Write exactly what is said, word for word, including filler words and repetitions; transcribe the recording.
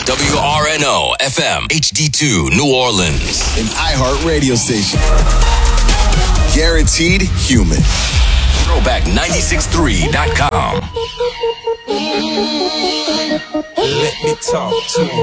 W R N O F M H D two New Orleans. An iHeart radio station. Guaranteed human. throwback nine six three dot com. Let me talk to him.